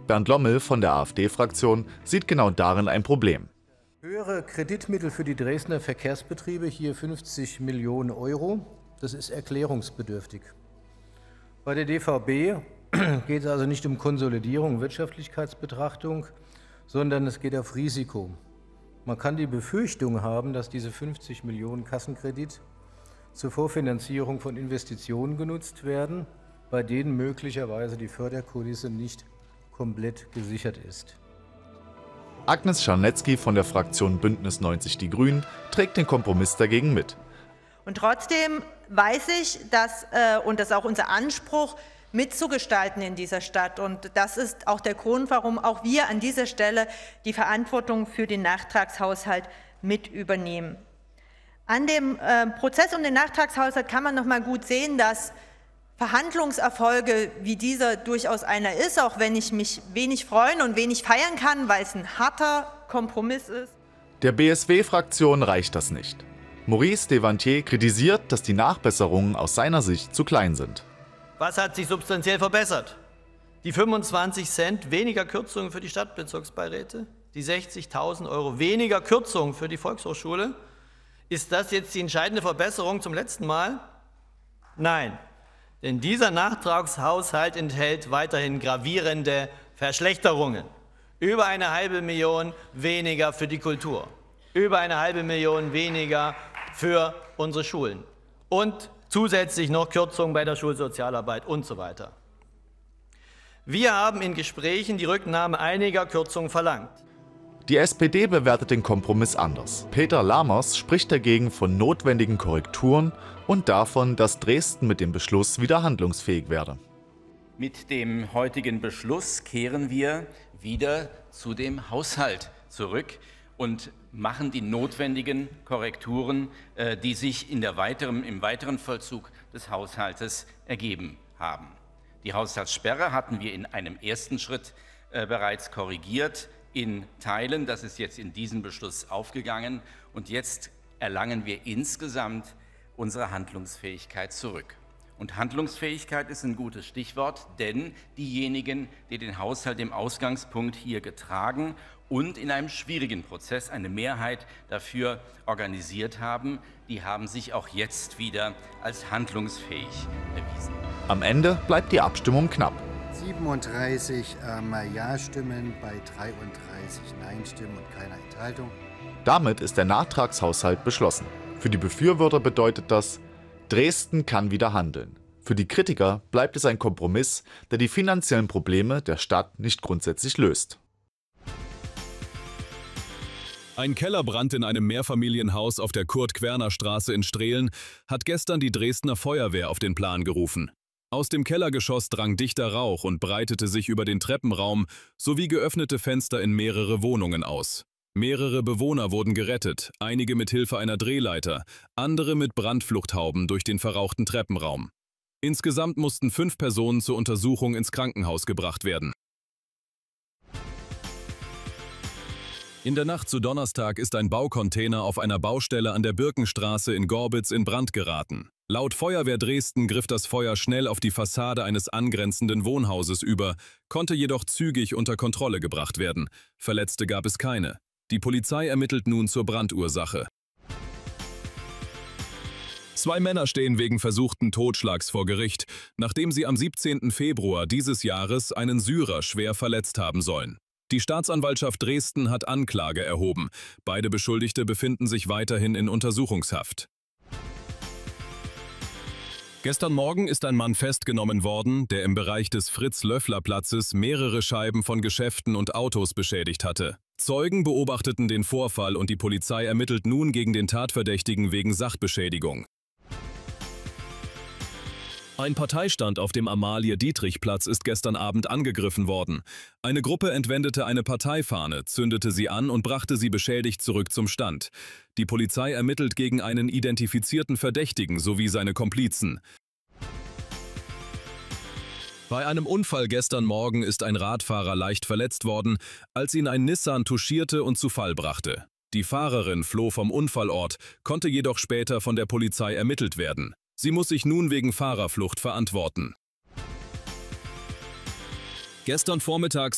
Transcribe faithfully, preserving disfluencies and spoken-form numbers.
Bernd Lommel von der AfD-Fraktion sieht genau darin ein Problem. Höhere Kreditmittel für die Dresdner Verkehrsbetriebe, hier fünfzig Millionen Euro, das ist erklärungsbedürftig. Bei der D V B geht es also nicht um Konsolidierung, Wirtschaftlichkeitsbetrachtung, sondern es geht auf Risiko. Man kann die Befürchtung haben, dass diese fünfzig Millionen Kassenkredit zur Vorfinanzierung von Investitionen genutzt werden, bei denen möglicherweise die Förderkulisse nicht komplett gesichert ist. Agnes Scharnetzky von der Fraktion Bündnis neunzig Die Grünen trägt den Kompromiss dagegen mit. Und trotzdem weiß ich, dass, äh, und das ist auch unser Anspruch, mitzugestalten in dieser Stadt. Und das ist auch der Grund, warum auch wir an dieser Stelle die Verantwortung für den Nachtragshaushalt mit übernehmen. An dem äh, Prozess um den Nachtragshaushalt kann man noch mal gut sehen, dass Verhandlungserfolge wie dieser durchaus einer ist, auch wenn ich mich wenig freuen und wenig feiern kann, weil es ein harter Kompromiss ist. Der B S W-Fraktion reicht das nicht. Maurice Devantier kritisiert, dass die Nachbesserungen aus seiner Sicht zu klein sind. Was hat sich substanziell verbessert? Die fünfundzwanzig Cent weniger Kürzungen für die Stadtbezirksbeiräte? Die sechzigtausend Euro weniger Kürzungen für die Volkshochschule? Ist das jetzt die entscheidende Verbesserung zum letzten Mal? Nein, denn dieser Nachtragshaushalt enthält weiterhin gravierende Verschlechterungen. Über eine halbe Million weniger für die Kultur, über eine halbe Million weniger für unsere Schulen und zusätzlich noch Kürzungen bei der Schulsozialarbeit und so weiter. Wir haben in Gesprächen die Rücknahme einiger Kürzungen verlangt. Die S P D bewertet den Kompromiss anders. Peter Lamers spricht dagegen von notwendigen Korrekturen und davon, dass Dresden mit dem Beschluss wieder handlungsfähig werde. Mit dem heutigen Beschluss kehren wir wieder zu dem Haushalt zurück und machen die notwendigen Korrekturen, die sich in der weiteren, im weiteren Vollzug des Haushaltes ergeben haben. Die Haushaltssperre hatten wir in einem ersten Schritt bereits korrigiert, in Teilen. Das ist jetzt in diesem Beschluss aufgegangen. Und jetzt erlangen wir insgesamt unsere Handlungsfähigkeit zurück. Und Handlungsfähigkeit ist ein gutes Stichwort, denn diejenigen, die den Haushalt im Ausgangspunkt hier getragen und in einem schwierigen Prozess eine Mehrheit dafür organisiert haben, die haben sich auch jetzt wieder als handlungsfähig erwiesen. Am Ende bleibt die Abstimmung knapp. siebenunddreißig ähm, Ja-Stimmen bei dreiunddreißig Nein-Stimmen und keiner Enthaltung. Damit ist der Nachtragshaushalt beschlossen. Für die Befürworter bedeutet das, Dresden kann wieder handeln. Für die Kritiker bleibt es ein Kompromiss, der die finanziellen Probleme der Stadt nicht grundsätzlich löst. Ein Kellerbrand in einem Mehrfamilienhaus auf der Kurt-Querner-Straße in Strehlen hat gestern die Dresdner Feuerwehr auf den Plan gerufen. Aus dem Kellergeschoss drang dichter Rauch und breitete sich über den Treppenraum sowie geöffnete Fenster in mehrere Wohnungen aus. Mehrere Bewohner wurden gerettet, einige mit Hilfe einer Drehleiter, andere mit Brandfluchthauben durch den verrauchten Treppenraum. Insgesamt mussten fünf Personen zur Untersuchung ins Krankenhaus gebracht werden. In der Nacht zu Donnerstag ist ein Baucontainer auf einer Baustelle an der Birkenstraße in Gorbitz in Brand geraten. Laut Feuerwehr Dresden griff das Feuer schnell auf die Fassade eines angrenzenden Wohnhauses über, konnte jedoch zügig unter Kontrolle gebracht werden. Verletzte gab es keine. Die Polizei ermittelt nun zur Brandursache. Zwei Männer stehen wegen versuchten Totschlags vor Gericht, nachdem sie am siebzehnten Februar dieses Jahres einen Syrer schwer verletzt haben sollen. Die Staatsanwaltschaft Dresden hat Anklage erhoben. Beide Beschuldigte befinden sich weiterhin in Untersuchungshaft. Gestern Morgen ist ein Mann festgenommen worden, der im Bereich des Fritz-Löffler-Platzes mehrere Scheiben von Geschäften und Autos beschädigt hatte. Zeugen beobachteten den Vorfall und die Polizei ermittelt nun gegen den Tatverdächtigen wegen Sachbeschädigung. Ein Parteistand auf dem Amalie-Dietrich-Platz ist gestern Abend angegriffen worden. Eine Gruppe entwendete eine Parteifahne, zündete sie an und brachte sie beschädigt zurück zum Stand. Die Polizei ermittelt gegen einen identifizierten Verdächtigen sowie seine Komplizen. Bei einem Unfall gestern Morgen ist ein Radfahrer leicht verletzt worden, als ihn ein Nissan touchierte und zu Fall brachte. Die Fahrerin floh vom Unfallort, konnte jedoch später von der Polizei ermittelt werden. Sie muss sich nun wegen Fahrerflucht verantworten. Gestern Vormittag